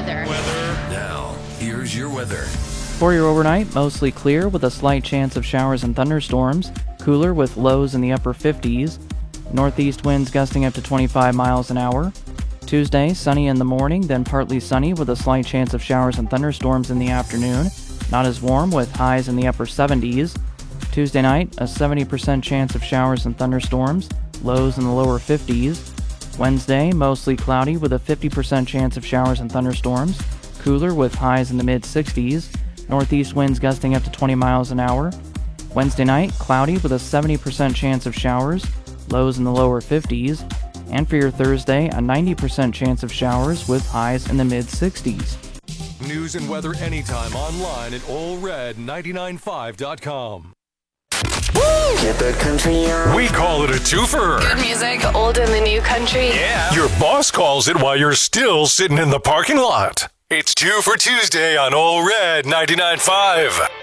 weather. Now, here's your weather. For your overnight, mostly clear with a slight chance of showers and thunderstorms. Cooler with lows in the upper 50s. Northeast winds gusting up to 25 miles an hour. Tuesday, sunny in the morning, then partly sunny with a slight chance of showers and thunderstorms in the afternoon. Not as warm with highs in the upper 70s. Tuesday night, a 70% chance of showers and thunderstorms. Lows in the lower 50s. Wednesday, mostly cloudy with a 50% chance of showers and thunderstorms. Cooler with highs in the mid-60s. Northeast winds gusting up to 20 miles an hour. Wednesday night, cloudy with a 70% chance of showers. Lows in the lower 50s. And for your Thursday, a 90% chance of showers with highs in the mid-60s. News and weather anytime online at allred995.com. Get that country on. We call it a twofer. Good music, old and the new country. Yeah. Your boss calls it while you're still sitting in the parking lot. It's 2 for Tuesday on Old Red 99.5.